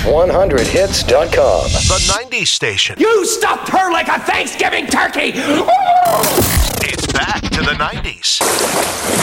Hot100hits.com. The 90s station. You stuffed her like a Thanksgiving turkey!